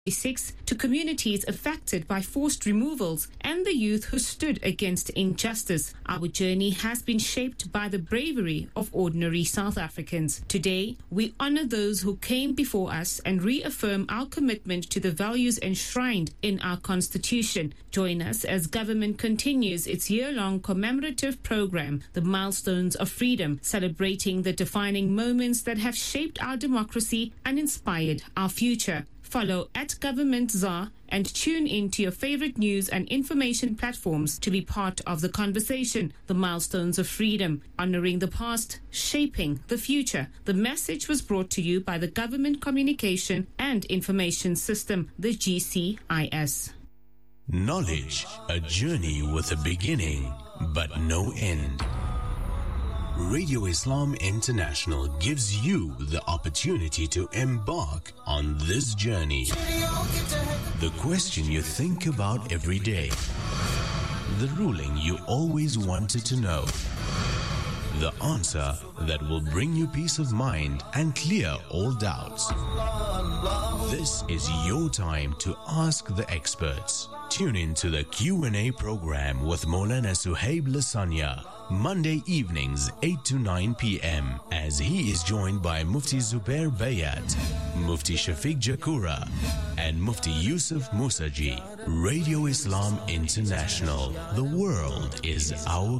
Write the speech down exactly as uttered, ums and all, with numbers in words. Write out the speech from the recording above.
Six to communities affected by forced removals and the youth who stood against injustice. Our journey has been shaped by the bravery of ordinary South Africans. Today, we honor those who came before us and reaffirm our commitment to the values enshrined in our Constitution. Join us as government continues its year-long commemorative program, The Milestones of Freedom, celebrating the defining moments that have shaped our democracy and inspired our future. Follow at Government Z A and tune in to your favorite news and information platforms to be part of the conversation. The Milestones of Freedom, honoring the past, shaping the future. The message was brought to you by the Government Communication and Information System, the G C I S. Knowledge, a journey with a beginning, but no end. Radio Islam International gives you the opportunity to embark on this journey. The question you think about every day. The ruling you always wanted to know. The answer that will bring you peace of mind and clear all doubts. This is your time to ask the experts. Tune in to the Q and A program with Maulana Suhaib Lasanya, Monday evenings eight to nine p.m. as he is joined by Mufti Zubair Bayat, Mufti Shafiq Jakura and Mufti Yusuf Musaji. Radio Islam International. The world is our